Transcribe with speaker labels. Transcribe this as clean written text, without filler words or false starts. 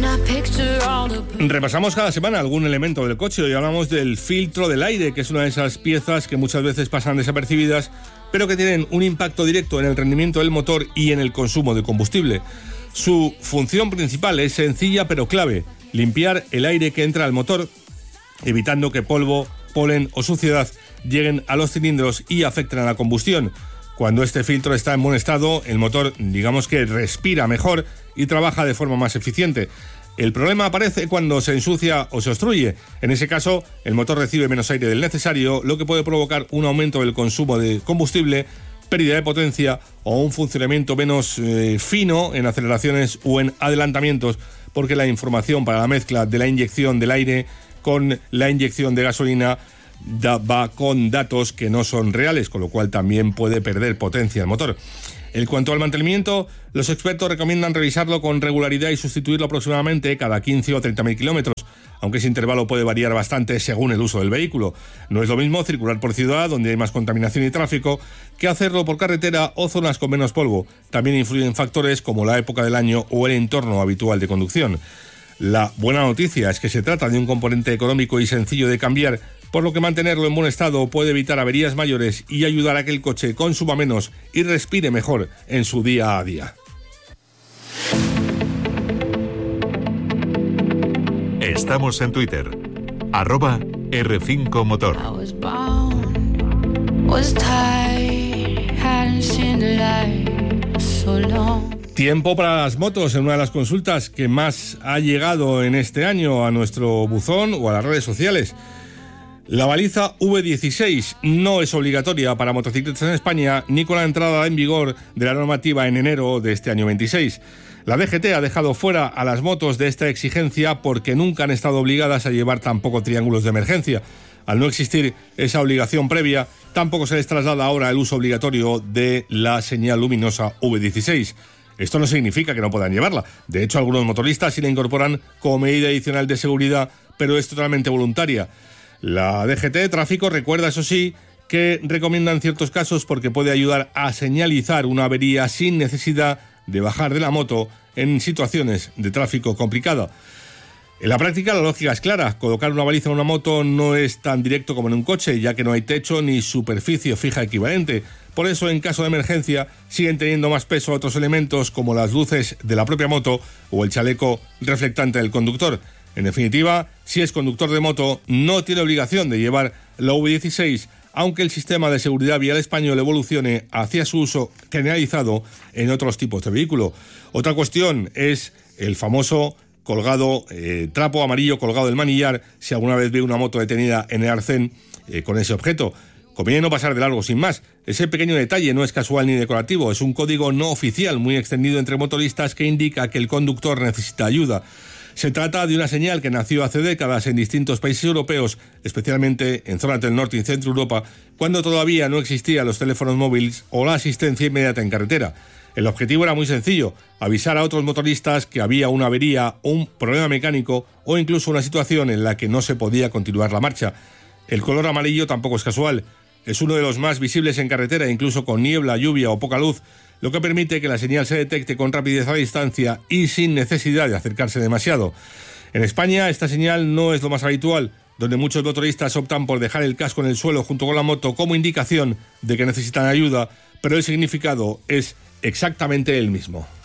Speaker 1: Repasamos cada semana algún elemento del coche. Hoy hablamos del filtro del aire, que es una de esas piezas que muchas veces pasan desapercibidas, pero que tienen un impacto directo en el rendimiento del motor y en el consumo de combustible. Su función principal es sencilla pero clave: limpiar el aire que entra al motor, evitando que polvo, polen o suciedad lleguen a los cilindros y afecten a la combustión. Cuando este filtro está en buen estado, el motor, digamos que respira mejor y trabaja de forma más eficiente. El problema aparece cuando se ensucia o se obstruye. En ese caso, el motor recibe menos aire del necesario, lo que puede provocar un aumento del consumo de combustible, pérdida de potencia o un funcionamiento menos fino en aceleraciones o en adelantamientos, porque la información para la mezcla de la inyección del aire con la inyección de gasolina va con datos que no son reales, con lo cual también puede perder potencia el motor. En cuanto al mantenimiento, los expertos recomiendan revisarlo con regularidad y sustituirlo aproximadamente cada 15 o 30.000 kilómetros, aunque ese intervalo puede variar bastante según el uso del vehículo. No es lo mismo circular por ciudad, donde hay más contaminación y tráfico, que hacerlo por carretera o zonas con menos polvo. También influyen factores como la época del año o el entorno habitual de conducción. La buena noticia es que se trata de un componente económico y sencillo de cambiar, por lo que mantenerlo en buen estado puede evitar averías mayores y ayudar a que el coche consuma menos y respire mejor en su día a día.
Speaker 2: Estamos en Twitter, @R5Motor.
Speaker 1: Tiempo para las motos en una de las consultas que más ha llegado en este año a nuestro buzón o a las redes sociales. La baliza V16 no es obligatoria para motocicletas en España, ni con la entrada en vigor de la normativa en enero de este año 26. La DGT ha dejado fuera a las motos de esta exigencia porque nunca han estado obligadas a llevar tampoco triángulos de emergencia. Al no existir esa obligación previa, tampoco se les traslada ahora el uso obligatorio de la señal luminosa V16. Esto no significa que no puedan llevarla. De hecho, algunos motoristas sí la incorporan como medida adicional de seguridad, pero es totalmente voluntaria. La DGT de Tráfico recuerda, eso sí, que recomienda en ciertos casos porque puede ayudar a señalizar una avería sin necesidad de bajar de la moto en situaciones de tráfico complicada. En la práctica la lógica es clara: colocar una baliza en una moto no es tan directo como en un coche, ya que no hay techo ni superficie fija equivalente. Por eso, en caso de emergencia, siguen teniendo más peso otros elementos como las luces de la propia moto o el chaleco reflectante del conductor. En definitiva, si es conductor de moto, no tiene obligación de llevar la V16, aunque el sistema de seguridad vial español evolucione hacia su uso generalizado en otros tipos de vehículo. Otra cuestión es el famoso colgado, trapo amarillo colgado del manillar, si alguna vez ve una moto detenida en el arcén con ese objeto. Conviene no pasar de largo sin más. Ese pequeño detalle no es casual ni decorativo, es un código no oficial muy extendido entre motoristas que indica que el conductor necesita ayuda. Se trata de una señal que nació hace décadas en distintos países europeos, especialmente en zonas del norte y centro Europa, cuando todavía no existían los teléfonos móviles o la asistencia inmediata en carretera. El objetivo era muy sencillo: avisar a otros motoristas que había una avería, un problema mecánico o incluso una situación en la que no se podía continuar la marcha. El color amarillo tampoco es casual. Es uno de los más visibles en carretera, incluso con niebla, lluvia o poca luz, lo que permite que la señal se detecte con rapidez a distancia y sin necesidad de acercarse demasiado. En España esta señal no es lo más habitual, donde muchos motoristas optan por dejar el casco en el suelo junto con la moto como indicación de que necesitan ayuda, pero el significado es exactamente el mismo.